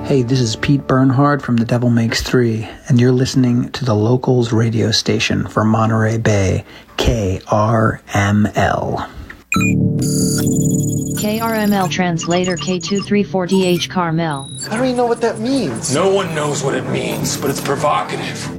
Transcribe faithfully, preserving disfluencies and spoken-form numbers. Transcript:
Hey, this is Pete Bernhard from The Devil Makes Three, and you're listening to the Locals radio station for Monterey Bay, K R M L. K R M L translator K two three four D H Carmel. I don't even know what that means. No one knows what it means, but it's provocative.